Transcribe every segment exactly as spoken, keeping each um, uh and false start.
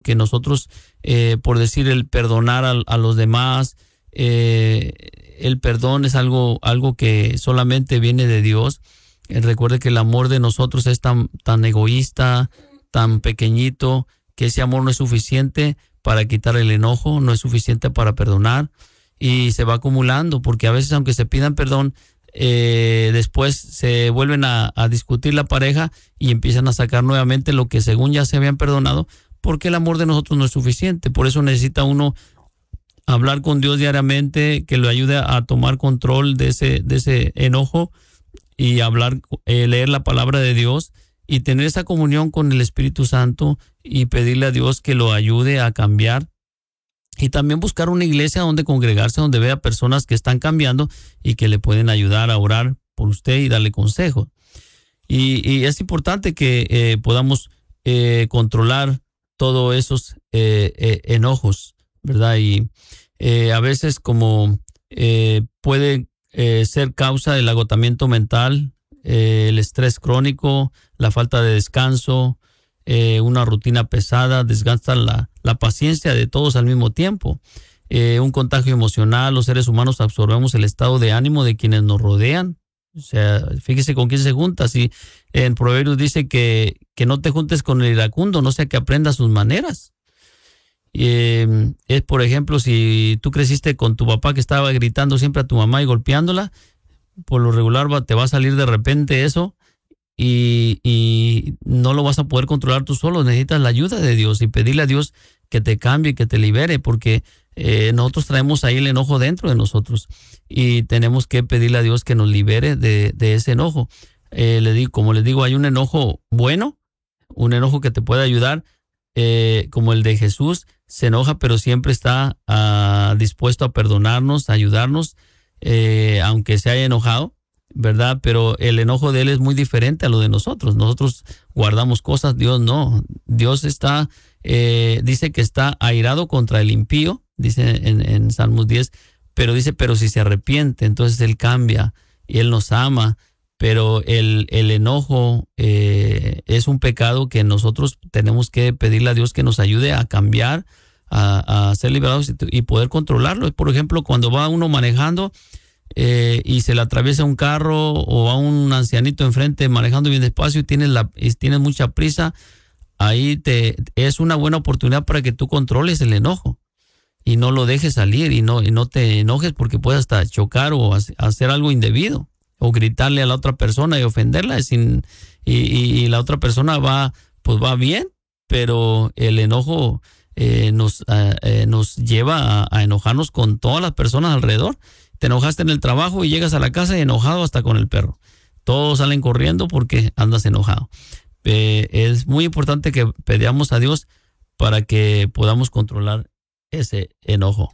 porque nosotros, eh, por decir, el perdonar a, a los demás, eh, el perdón es algo, algo que solamente viene de Dios. Eh, recuerde que el amor de nosotros es tan, tan egoísta, tan pequeñito, que ese amor no es suficiente para quitar el enojo, no es suficiente para perdonar, y se va acumulando, porque a veces, aunque se pidan perdón, eh, después se vuelven a, a discutir la pareja y empiezan a sacar nuevamente lo que según ya se habían perdonado, porque el amor de nosotros no es suficiente. Por eso necesita uno hablar con Dios diariamente, que lo ayude a tomar control de ese, de ese enojo, y hablar, eh, leer la palabra de Dios y tener esa comunión con el Espíritu Santo y pedirle a Dios que lo ayude a cambiar. Y también buscar una iglesia donde congregarse, donde vea personas que están cambiando y que le pueden ayudar a orar por usted y darle consejo. Y, y es importante que eh, podamos eh, controlar todos esos eh, eh, enojos, ¿verdad? Y eh, a veces como eh, puede eh, ser causa del agotamiento mental, eh, el estrés crónico, la falta de descanso, eh, una rutina pesada, desgasta la, la paciencia de todos al mismo tiempo. Eh, un contagio emocional, los seres humanos absorbemos el estado de ánimo de quienes nos rodean. O sea, fíjese con quién se junta. Si en Proverbios dice que, que no te juntes con el iracundo, no sea que aprendas sus maneras. Eh, es, por ejemplo, si tú creciste con tu papá que estaba gritando siempre a tu mamá y golpeándola, por lo regular va, te va a salir de repente eso y, y no lo vas a poder controlar tú solo. Necesitas la ayuda de Dios y pedirle a Dios que te cambie, que te libere, porque eh, nosotros traemos ahí el enojo dentro de nosotros y tenemos que pedirle a Dios que nos libere de, de ese enojo. Eh, le digo, como les digo, hay un enojo bueno, un enojo que te puede ayudar, eh, como el de Jesús. Se enoja, pero siempre está uh, dispuesto a perdonarnos, a ayudarnos, eh, aunque se haya enojado, ¿verdad? Pero el enojo de él es muy diferente a lo de nosotros. Nosotros guardamos cosas, Dios no. Dios está, eh, dice que está airado contra el impío, dice en, en Salmos diez, pero dice, pero si se arrepiente, entonces él cambia y él nos ama. Pero el, el enojo eh, es un pecado que nosotros tenemos que pedirle a Dios que nos ayude a cambiar, a, a ser liberados y, y poder controlarlo. Por ejemplo, cuando va uno manejando eh, y se le atraviesa un carro o va un ancianito enfrente manejando bien despacio y tienes, la, y tienes mucha prisa, ahí te, es una buena oportunidad para que tú controles el enojo y no lo dejes salir y no, y no te enojes porque puedes hasta chocar o hacer algo indebido. O gritarle a la otra persona y ofenderla sin, y, y, y la otra persona va, pues va bien, pero el enojo eh, nos, eh, nos lleva a, a enojarnos con todas las personas alrededor. Te enojaste en el trabajo y llegas a la casa enojado hasta con el perro. Todos salen corriendo porque andas enojado. Eh, es muy importante que pedamos a Dios para que podamos controlar ese enojo.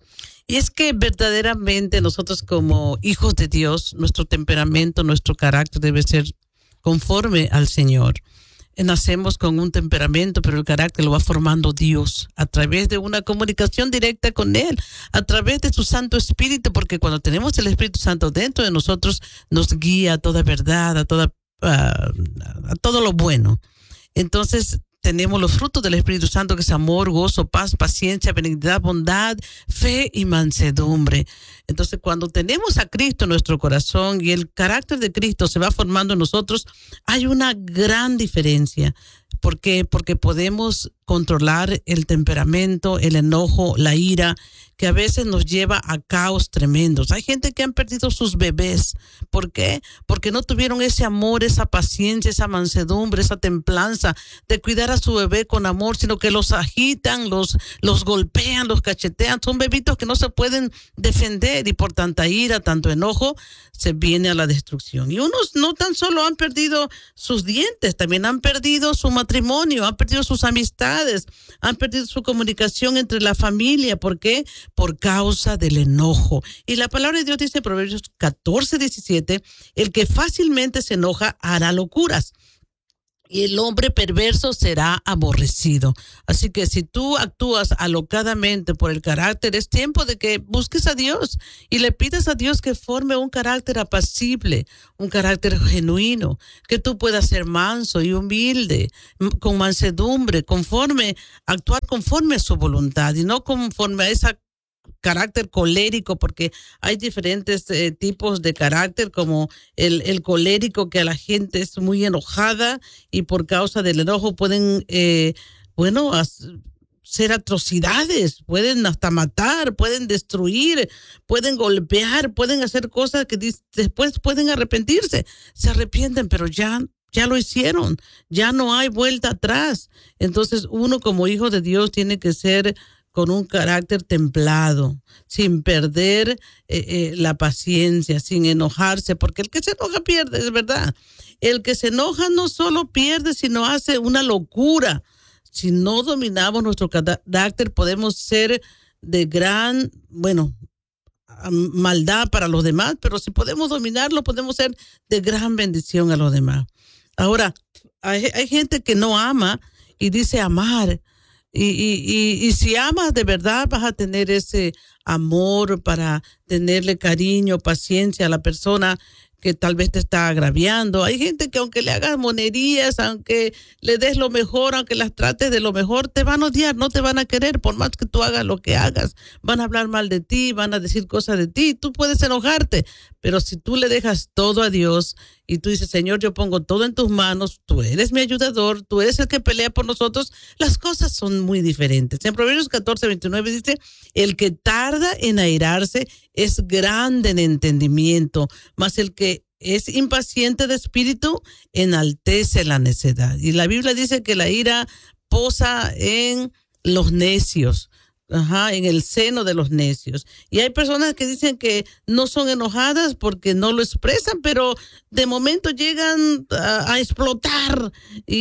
Y es que verdaderamente nosotros como hijos de Dios, nuestro temperamento, nuestro carácter debe ser conforme al Señor. Nacemos con un temperamento, pero el carácter lo va formando Dios a través de una comunicación directa con Él, a través de su Santo Espíritu, porque cuando tenemos el Espíritu Santo dentro de nosotros, nos guía a toda verdad, a, toda, a, a todo lo bueno. Entonces, tenemos los frutos del Espíritu Santo, que es amor, gozo, paz, paciencia, benignidad, bondad, fe y mansedumbre. Entonces, cuando tenemos a Cristo en nuestro corazón y el carácter de Cristo se va formando en nosotros, hay una gran diferencia. ¿Por qué? Porque podemos controlar el temperamento, el enojo, la ira, que a veces nos lleva a caos tremendos. Hay gente que han perdido sus bebés. ¿Por qué? Porque no tuvieron ese amor, esa paciencia, esa mansedumbre, esa templanza de cuidar a su bebé con amor, sino que los agitan, los, los golpean, los cachetean. Son bebitos que no se pueden defender y por tanta ira, tanto enojo, se viene a la destrucción. Y unos no tan solo han perdido sus dientes, también han perdido su matrimonio, han perdido sus amistades, han perdido su comunicación entre la familia. ¿Por qué? Por causa del enojo. Y la palabra de Dios dice en Proverbios catorce, diecisiete, el que fácilmente se enoja hará locuras, y el hombre perverso será aborrecido. Así que si tú actúas alocadamente por el carácter, es tiempo de que busques a Dios y le pidas a Dios que forme un carácter apacible, un carácter genuino, que tú puedas ser manso y humilde, con mansedumbre, conforme, actuar conforme a su voluntad y no conforme a esa carácter colérico, porque hay diferentes eh, tipos de carácter, como el, el colérico, que a la gente es muy enojada y por causa del enojo pueden, eh, bueno, hacer atrocidades, pueden hasta matar, pueden destruir, pueden golpear, pueden hacer cosas que después pueden arrepentirse. Se arrepienten, pero ya Ya lo hicieron, ya no hay vuelta atrás. Entonces uno como hijo de Dios tiene que ser con un carácter templado, sin perder eh, eh, la paciencia, sin enojarse, porque el que se enoja pierde, es verdad. El que se enoja no solo pierde, sino hace una locura. Si no dominamos nuestro carácter, podemos ser de gran, bueno, maldad para los demás, pero si podemos dominarlo, podemos ser de gran bendición a los demás. Ahora, hay, hay gente que no ama y dice amar. Y, y, y, y si amas de verdad, vas a tener ese amor para tenerle cariño, paciencia a la persona que tal vez te está agraviando. Hay gente que aunque le hagas monerías, aunque le des lo mejor, aunque las trates de lo mejor, te van a odiar, no te van a querer, por más que tú hagas lo que hagas. Van a hablar mal de ti, van a decir cosas de ti, tú puedes enojarte, pero si tú le dejas todo a Dios y tú dices, Señor, yo pongo todo en tus manos, tú eres mi ayudador, tú eres el que pelea por nosotros, las cosas son muy diferentes. En Proverbios catorce, veintinueve dice, el que tarda en airarse es grande en entendimiento, mas el que es impaciente de espíritu enaltece la necedad. Y la Biblia dice que la ira posa en los necios. Ajá, en el seno de los necios. Y hay personas que dicen que no son enojadas porque no lo expresan, pero de momento llegan a, a explotar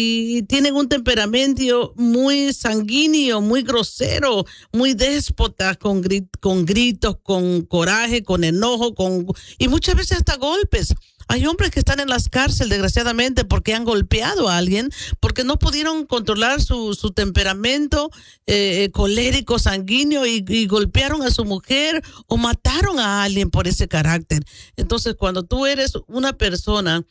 y tienen un temperamento muy sanguíneo, muy grosero, muy déspota, con, grit, con gritos, con coraje, con enojo, con y muchas veces hasta golpes. Hay hombres que están en las cárceles, desgraciadamente, porque han golpeado a alguien, porque no pudieron controlar su, su temperamento eh, colérico, sanguíneo, y, y golpearon a su mujer o mataron a alguien por ese carácter. Entonces, cuando tú eres una persona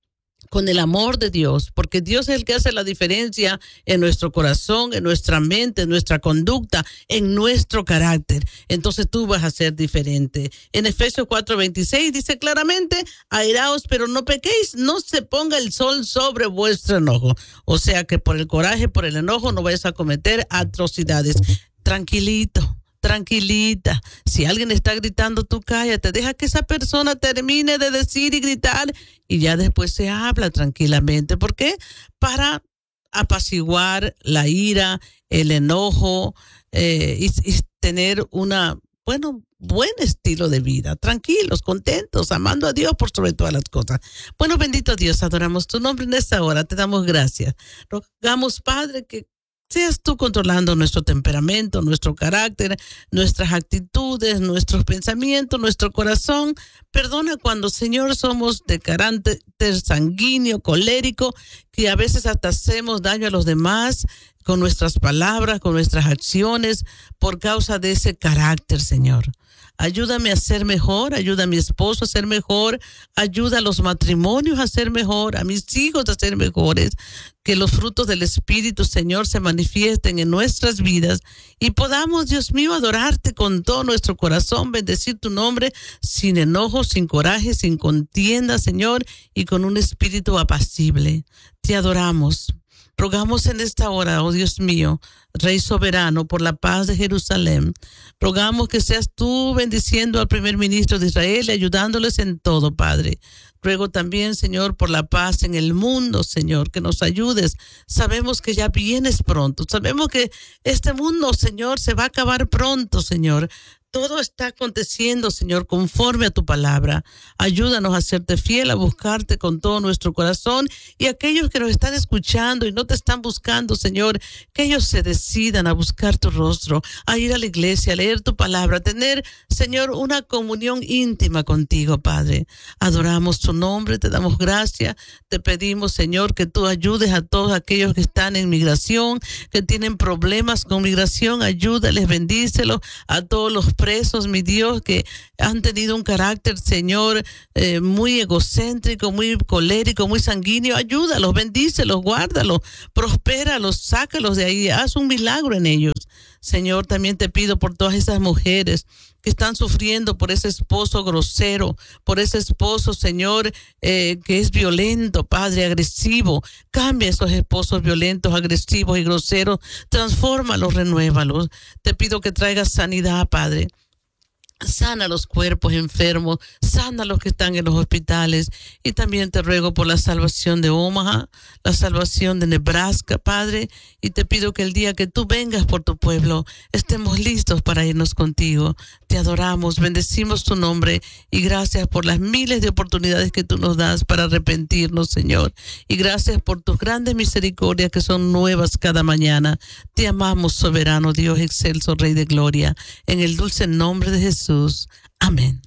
con el amor de Dios, porque Dios es el que hace la diferencia en nuestro corazón, en nuestra mente, en nuestra conducta, en nuestro carácter, entonces tú vas a ser diferente. En Efesios cuatro veintiséis dice claramente, airaos, pero no pequéis, no se ponga el sol sobre vuestro enojo. O sea que por el coraje, por el enojo, no vayas a cometer atrocidades. Tranquilito. Tranquilita, si alguien está gritando, tú cállate, deja que esa persona termine de decir y gritar y ya después se habla tranquilamente. ¿Por qué? Para apaciguar la ira, el enojo eh, y, y tener una, bueno, buen estilo de vida, tranquilos, contentos, amando a Dios por sobre todas las cosas. Bueno, bendito Dios, adoramos tu nombre en esta hora, te damos gracias. Rogamos, Padre, que seas tú controlando nuestro temperamento, nuestro carácter, nuestras actitudes, nuestros pensamientos, nuestro corazón. Perdona cuando, Señor, somos de carácter sanguíneo, colérico, que a veces hasta hacemos daño a los demás con nuestras palabras, con nuestras acciones, por causa de ese carácter, Señor. Ayúdame a ser mejor, ayuda a mi esposo a ser mejor, ayuda a los matrimonios a ser mejor, a mis hijos a ser mejores, que los frutos del Espíritu, Señor, se manifiesten en nuestras vidas y podamos, Dios mío, adorarte con todo nuestro corazón, bendecir tu nombre sin enojo, sin coraje, sin contienda, Señor, y con un espíritu apacible. Te adoramos. Rogamos en esta hora, oh Dios mío, Rey soberano, por la paz de Jerusalén. Rogamos que seas tú bendiciendo al primer ministro de Israel y ayudándoles en todo, Padre. Ruego también, Señor, por la paz en el mundo, Señor, que nos ayudes. Sabemos que ya vienes pronto. Sabemos que este mundo, Señor, se va a acabar pronto, Señor. todo está aconteciendo, Señor, conforme a tu palabra. Ayúdanos a serte fiel, a buscarte con todo nuestro corazón, y aquellos que nos están escuchando y no te están buscando, Señor, que ellos se decidan a buscar tu rostro, a ir a la iglesia, a leer tu palabra, a tener, Señor, una comunión íntima contigo, Padre. Adoramos tu nombre, te damos gracias, te pedimos, Señor, que tú ayudes a todos aquellos que están en migración, que tienen problemas con migración, ayúdales, bendícelos, a todos los presos, mi Dios, que han tenido un carácter, Señor, eh, muy egocéntrico, muy colérico, muy sanguíneo. Ayúdalos, bendícelos, guárdalos, prospéralos, sácalos de ahí, haz un milagro en ellos. Señor, también te pido por todas esas mujeres que están sufriendo por ese esposo grosero, por ese esposo, Señor, eh, que es violento, Padre, agresivo. Cambia esos esposos violentos, agresivos y groseros, transfórmalos, renuévalos. Te pido que traigas sanidad, Padre. Sana los cuerpos enfermos, sana a los que están en los hospitales, y también te ruego por la salvación de Omaha, la salvación de Nebraska, Padre, y te pido que el día que tú vengas por tu pueblo estemos listos para irnos contigo. Te adoramos, bendecimos tu nombre, y gracias por las miles de oportunidades que tú nos das para arrepentirnos, Señor, y gracias por tus grandes misericordias que son nuevas cada mañana. Te amamos, soberano Dios excelso, Rey de gloria, en el dulce nombre de Jesús. Amén.